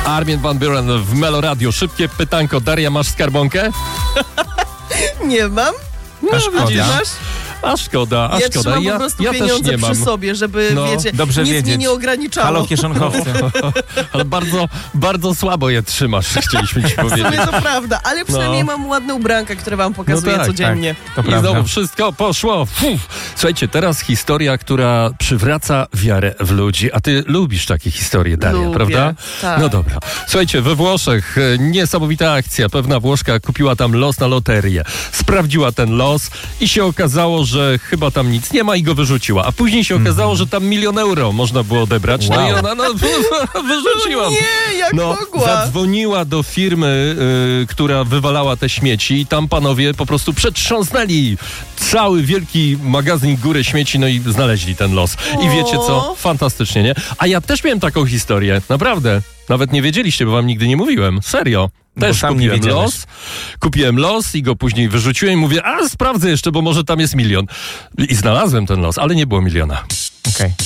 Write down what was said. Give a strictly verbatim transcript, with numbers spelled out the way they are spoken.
Armin van Buuren w Melo Radio. Szybkie pytanko. Daria, masz skarbonkę? Nie mam. A szkoda. Masz? A szkoda, a ja szkoda. Trzymam Ja, po prostu ja też pieniądze nie mam. przy sobie, żeby, No, wiecie, dobrze nic wiedzieć. mnie nie ograniczało. Halo, kieszonkowcy. Ale bardzo, bardzo słabo je trzymasz, chcieliśmy ci W powiedzieć. sumie to prawda, ale przynajmniej No. mam ładne ubranka, które wam pokazuję No tak, codziennie. To I prawda. znowu wszystko poszło. Fuh. Słuchajcie, teraz historia, która przywraca wiarę w ludzi. A ty lubisz takie historie, Daria, Lubię, prawda? tak. No dobra. Słuchajcie, we Włoszech e, niesamowita akcja. Pewna Włoszka kupiła tam los na loterię. Sprawdziła ten los i się okazało, że chyba tam nic nie ma i go wyrzuciła. A później się okazało, że tam milion euro można było odebrać. No Wow. i ona, no, wyrzuciła. Nie, jak No, mogła? zadzwoniła do firmy, y, która wywalała te śmieci i tam panowie po prostu przetrząsnęli cały wielki magazyn Góry Śmieci, no i znaleźli ten los. I wiecie co? Fantastycznie, nie? A ja też miałem taką historię, naprawdę. Nawet nie wiedzieliście, bo wam nigdy nie mówiłem. Serio. Też sam nie kupiłem wiedziałeś. los, kupiłem los i go później wyrzuciłem i mówię, a sprawdzę jeszcze, bo może tam jest milion. I znalazłem ten los, ale nie było miliona. Okej.